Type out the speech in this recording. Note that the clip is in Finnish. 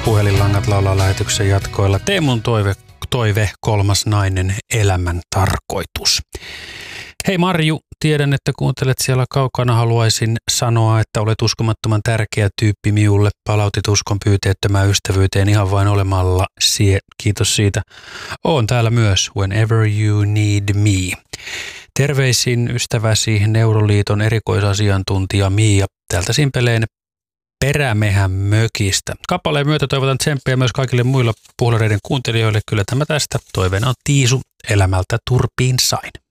Puhelinlangat laulaa lähetyksen jatkoilla. Teemun toive, kolmas nainen, elämän tarkoitus. Hei Marju, tiedän, että kuuntelet siellä kaukana. Haluaisin sanoa, että olet uskomattoman tärkeä tyyppi minulle. Palautit uskon pyyteettömään ystävyyteen ihan vain olemalla sie. Kiitos siitä. Oon täällä myös. Whenever you need me. Terveisin ystäväsi Neuroliiton erikoisasiantuntija Mia täältä Simpeleen Perämehän mökistä. Kappaleen myötä toivotan tsemppiä myös kaikille muilla puhlareiden kuuntelijoille. Kyllä tämä tästä. Toiveena on Tiisu, elämältä turpiin sain.